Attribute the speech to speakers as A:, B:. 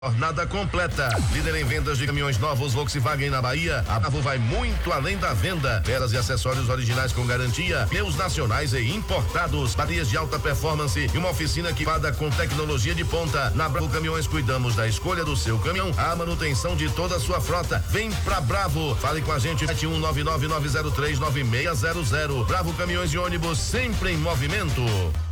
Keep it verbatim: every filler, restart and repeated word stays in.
A: Jornada completa. Líder em vendas de caminhões novos Volkswagen na Bahia. A Bravo vai muito além da venda. Peças e acessórios originais com garantia. Pneus nacionais e importados. Baterias de alta performance e uma oficina equipada com tecnologia de ponta. Na Bravo Caminhões cuidamos da escolha do seu caminhão, a manutenção de toda a sua frota. Vem pra Bravo. Fale com a gente sete um nove nove nove zero três nove seis zero zero. Bravo Caminhões e Ônibus sempre em movimento.